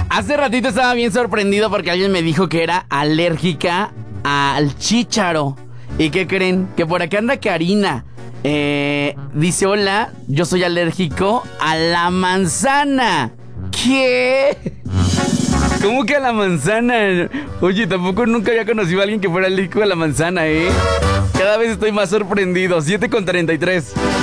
Hace ratito estaba bien sorprendido porque alguien me dijo que era alérgica al chícharo. ¿Y qué creen? Que por acá anda Karina. Dice, hola, yo soy alérgico a la manzana. ¿Qué? ¿Cómo que a la manzana? Oye, tampoco nunca había conocido a alguien que fuera alérgico a la manzana, ¿eh? Cada vez estoy más sorprendido. 7:33.